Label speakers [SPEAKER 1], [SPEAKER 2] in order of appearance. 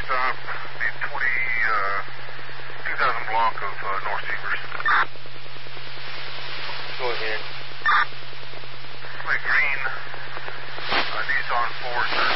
[SPEAKER 1] stop, need 2000 block of North Seavers.
[SPEAKER 2] Go ahead.
[SPEAKER 1] My green Nissan Force